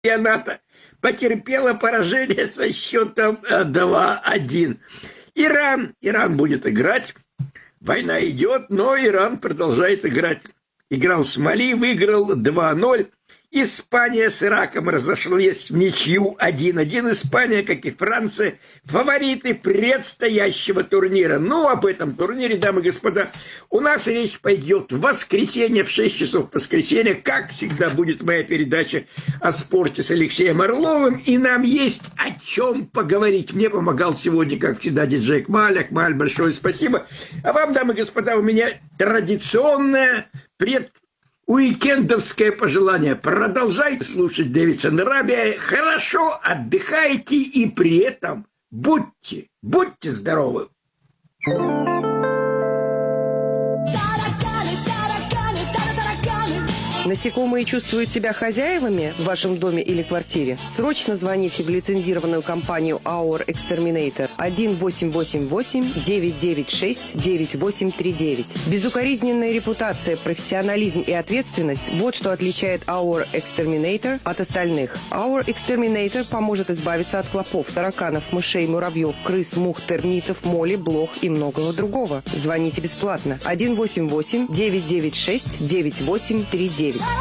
чемпионата потерпела поражение со счетом 2-1. Иран будет играть. Война идет, но Иран продолжает играть. Играл с Мали, выиграл 2-0. Испания с Ираком разошлись в ничью 1-1. Испания, как и Франция, фавориты предстоящего турнира. Ну, об этом турнире, дамы и господа, у нас речь пойдет в воскресенье, в 6 часов воскресенья. Как всегда, будет моя передача о спорте с Алексеем Орловым. И нам есть о чем поговорить. Мне помогал сегодня, как всегда, диджей Акмаль. Акмаль, большое спасибо. А вам, дамы и господа, у меня традиционное уикендовское пожелание. Продолжайте слушать Дэвидсон Арабия. Хорошо отдыхайте и при этом будьте здоровы. Насекомые чувствуют себя хозяевами в вашем доме или квартире? Срочно звоните в лицензированную компанию Our Exterminator 1-888-996-9839. Безукоризненная репутация, профессионализм и ответственность – вот что отличает Our Exterminator от остальных. Our Exterminator поможет избавиться от клопов, тараканов, мышей, муравьев, крыс, мух, термитов, моли, блох и многого другого. Звоните бесплатно 1-888-996-9839.